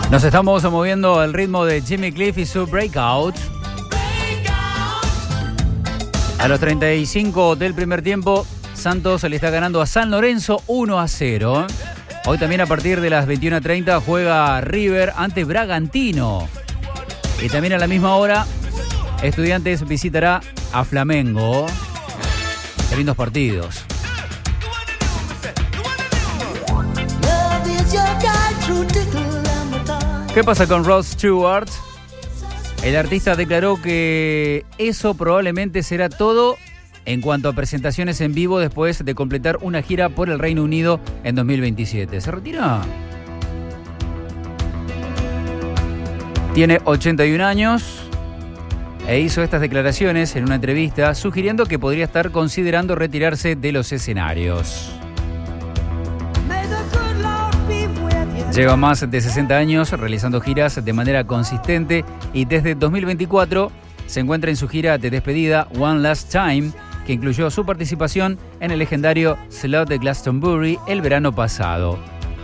Nos estamos moviendo al ritmo de Jimmy Cliff y su Breakout. A los 35 del primer tiempo, Santos le está ganando a San Lorenzo 1-0. Hoy también a partir de las 21:30 juega River ante Bragantino. Y también a la misma hora, Estudiantes visitará a Flamengo. Qué lindos partidos. ¿Qué pasa con Rod Stewart? El artista declaró que eso probablemente será todo en cuanto a presentaciones en vivo después de completar una gira por el Reino Unido en 2027. ¿Se retira? Tiene 81 años e hizo estas declaraciones en una entrevista sugiriendo que podría estar considerando retirarse de los escenarios. Lleva más de 60 años realizando giras de manera consistente y desde 2024 se encuentra en su gira de despedida One Last Time, que incluyó su participación en el legendario Slot de Glastonbury el verano pasado.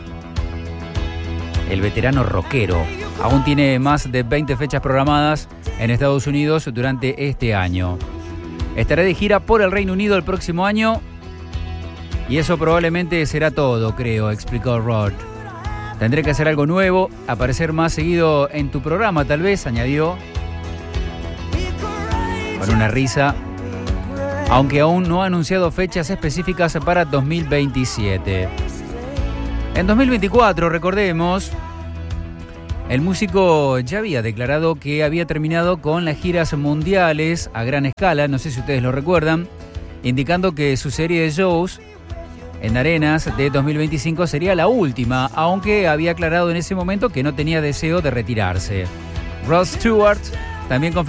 El veterano rockero aún tiene más de 20 fechas programadas en Estados Unidos durante este año. Estará de gira por el Reino Unido el próximo año y eso probablemente será todo, creo, explicó Rod. Tendré que hacer algo nuevo, aparecer más seguido en tu programa, tal vez, añadió, con una risa, aunque aún no ha anunciado fechas específicas para 2027. En 2024, recordemos, el músico ya había declarado que había terminado con las giras mundiales a gran escala, no sé si ustedes lo recuerdan, indicando que su serie de shows en arenas de 2025 sería la última, aunque había aclarado en ese momento que no tenía deseo de retirarse. Rod Stewart también confirmó